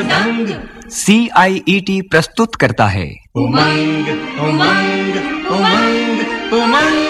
हुड़दंग। CIET प्रस्तुत करता है उमंग उमंग उमंग उमंग।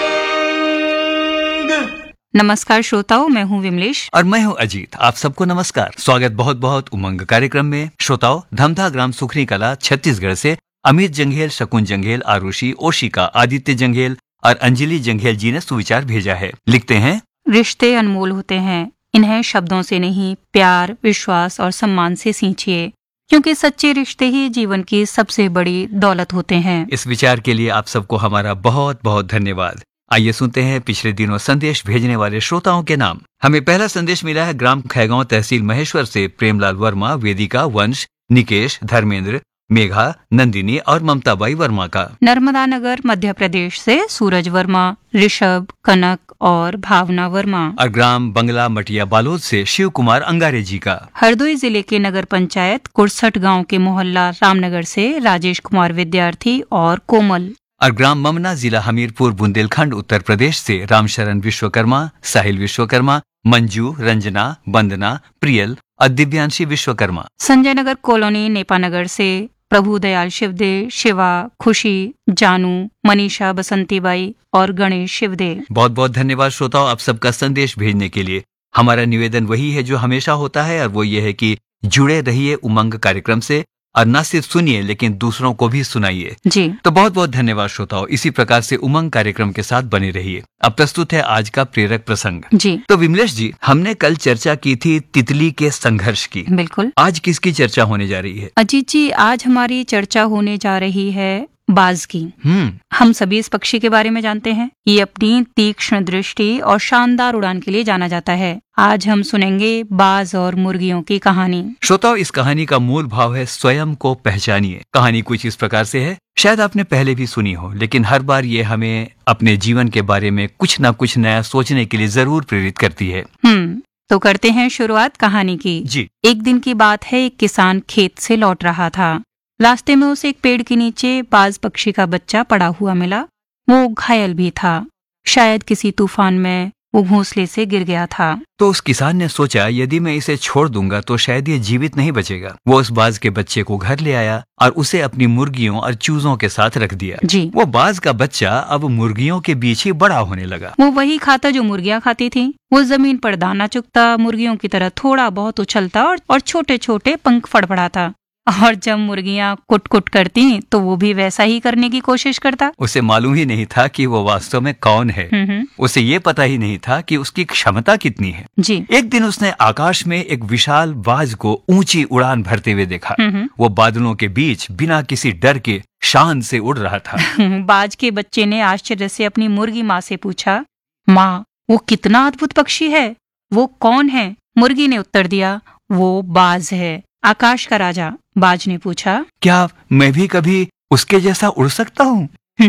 नमस्कार श्रोताओं, मैं हूँ विमलेश और मैं हूँ अजीत। आप सबको नमस्कार, स्वागत बहुत बहुत उमंग कार्यक्रम में। श्रोताओं, धमधा ग्राम सुखनी कला छत्तीसगढ़ से अमित जंघेल, शकुन जंघेल, आरुषि, ओशिका, आदित्य जंघेल और अंजलि जंघेल जी ने सुविचार भेजा है। लिखते हैं, रिश्ते अनमोल होते हैं, इन्हें शब्दों से नहीं, प्यार, विश्वास और सम्मान से सींचिए, क्योंकि सच्चे रिश्ते ही जीवन की सबसे बड़ी दौलत होते हैं। इस विचार के लिए आप सबको हमारा बहुत बहुत धन्यवाद। आइए सुनते हैं पिछले दिनों संदेश भेजने वाले श्रोताओं के नाम। हमें पहला संदेश मिला है ग्राम खैगांव, तहसील महेश्वर से प्रेमलाल वर्मा, वेदिका, वंश, निकेश, धर्मेंद्र, मेघा, नंदिनी और ममताबाई वर्मा का। नर्मदा नगर मध्य प्रदेश से सूरज वर्मा, ऋषभ, कनक और भावना वर्मा। और ग्राम बंगला मटिया बालोद से शिव कुमार अंगारे जी का। हरदोई जिले के नगर पंचायत कुरसठ गांव के मोहल्ला रामनगर से राजेश कुमार विद्यार्थी और कोमल। और ग्राम ममना, जिला हमीरपुर, बुंदेलखंड, उत्तर प्रदेश से रामशरण विश्वकर्मा, साहिल विश्वकर्मा, मंजू, रंजना, वंदना, प्रियल और दिव्यांशी विश्वकर्मा। संजय नगर कॉलोनी नेपानगर से प्रभु दयाल शिवदे, शिवा, खुशी, जानू, मनीषा, बसंतीबाई और गणेश शिवदे। बहुत बहुत धन्यवाद श्रोताओं, आप सबका संदेश भेजने के लिए। हमारा निवेदन वही है जो हमेशा होता है, और वो ये है कि जुड़े रहिए उमंग कार्यक्रम से, और न सिर्फ सुनिए लेकिन दूसरों को भी सुनाइए जी। तो बहुत बहुत धन्यवाद श्रोताओं। इसी प्रकार से उमंग कार्यक्रम के साथ बने रहिए। अब प्रस्तुत है आज का प्रेरक प्रसंग जी। तो विमलेश जी, हमने कल चर्चा की थी तितली के संघर्ष की। बिल्कुल। आज किसकी चर्चा होने जा रही है? अजीत जी, आज हमारी चर्चा होने जा रही है बाज की। हम सभी इस पक्षी के बारे में जानते हैं। ये अपनी तीक्ष्ण दृष्टि और शानदार उड़ान के लिए जाना जाता है। आज हम सुनेंगे बाज और मुर्गियों की कहानी। श्रोताओं, इस कहानी का मूल भाव है स्वयं को पहचानिए। कहानी कुछ इस प्रकार से है, शायद आपने पहले भी सुनी हो, लेकिन हर बार ये हमें अपने जीवन के बारे में कुछ न कुछ नया सोचने के लिए जरूर प्रेरित करती है। तो करते हैं शुरुआत कहानी की जी। एक दिन की बात है, एक किसान खेत से लौट रहा था। रास्ते में उसे एक पेड़ के नीचे बाज पक्षी का बच्चा पड़ा हुआ मिला। वो घायल भी था, शायद किसी तूफान में वो घोंसले से गिर गया था। तो उस किसान ने सोचा, यदि मैं इसे छोड़ दूंगा तो शायद ये जीवित नहीं बचेगा। वो उस बाज के बच्चे को घर ले आया और उसे अपनी मुर्गियों और चूजों के साथ रख दिया। जी। वो बाज का बच्चा अब मुर्गियों के बीच ही बड़ा होने लगा। वो वही खाता जो मुर्गियां खाती थी। वो जमीन पर दाना चुगता, मुर्गियों की तरह थोड़ा बहुत उछलता और छोटे छोटे पंख फड़फड़ाता। और जब मुर्गियां कुट कुट करती तो वो भी वैसा ही करने की कोशिश करता। उसे मालूम ही नहीं था कि वो वास्तव में कौन है। उसे ये पता ही नहीं था कि उसकी क्षमता कितनी है। जी। एक दिन उसने आकाश में एक विशाल बाज को ऊंची उड़ान भरते हुए देखा। वो बादलों के बीच बिना किसी डर के शान से उड़ रहा था। बाज के बच्चे ने आश्चर्य से अपनी मुर्गी माँ से पूछा, माँ, वो कितना अद्भुत पक्षी है, वो कौन है? मुर्गी ने उत्तर दिया, वो बाज है, आकाश का राजा। बाज ने पूछा, क्या मैं भी कभी उसके जैसा उड़ सकता हूँ?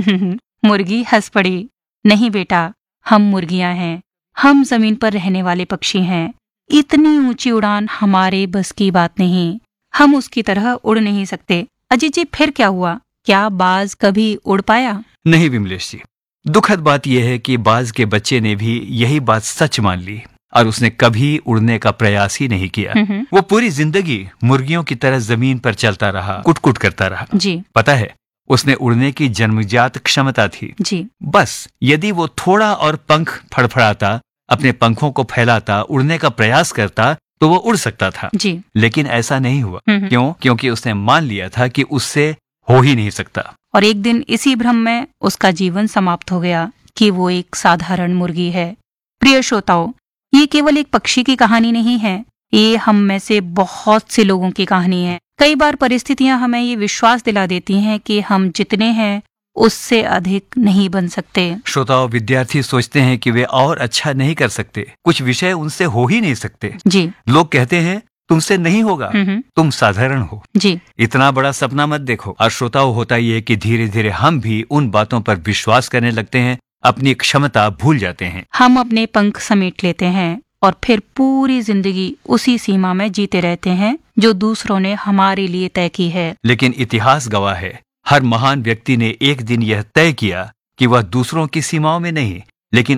मुर्गी हंस पड़ी, नहीं बेटा, हम मुर्गियां हैं, हम जमीन पर रहने वाले पक्षी हैं। इतनी ऊंची उड़ान हमारे बस की बात नहीं, हम उसकी तरह उड़ नहीं सकते। अजीत जी, फिर क्या हुआ? क्या बाज कभी उड़ पाया? नहीं विमलेश जी, दुखद बात यह है कि बाज के बच्चे ने भी यही बात सच मान ली और उसने कभी उड़ने का प्रयास ही नहीं किया। वो पूरी जिंदगी मुर्गियों की तरह जमीन पर चलता रहा, कुट कुट करता रहा। जी। पता है, उसने उड़ने की जन्मजात क्षमता थी। जी। बस यदि वो थोड़ा और पंख फड़फड़ाता, अपने पंखों को फैलाता, उड़ने का प्रयास करता तो वो उड़ सकता था। जी। लेकिन ऐसा नहीं हुआ। क्यों? क्योंकि उसने मान लिया था कि उससे हो ही नहीं सकता। और एक दिन इसी भ्रम में उसका जीवन समाप्त हो गया कि वो एक साधारण मुर्गी है। प्रिय श्रोताओं, ये केवल एक पक्षी की कहानी नहीं है, ये हम में से बहुत से लोगों की कहानी है। कई बार परिस्थितियां हमें ये विश्वास दिला देती हैं कि हम जितने हैं उससे अधिक नहीं बन सकते। श्रोताओं, विद्यार्थी सोचते हैं कि वे और अच्छा नहीं कर सकते, कुछ विषय उनसे हो ही नहीं सकते। जी। लोग कहते हैं तुमसे नहीं होगा, तुम साधारण हो। जी। इतना बड़ा सपना मत देखो। और श्रोताओं, होता ये है कि धीरे धीरे हम भी उन बातों पर विश्वास करने लगते हैं, अपनी क्षमता भूल जाते हैं। हम अपने पंख समेट लेते हैं और फिर पूरी जिंदगी उसी सीमा में जीते रहते हैं जो दूसरों ने हमारे लिए तय की है। लेकिन इतिहास गवाह है, हर महान व्यक्ति ने एक दिन यह तय किया कि वह दूसरों की सीमाओं में नहीं, लेकिन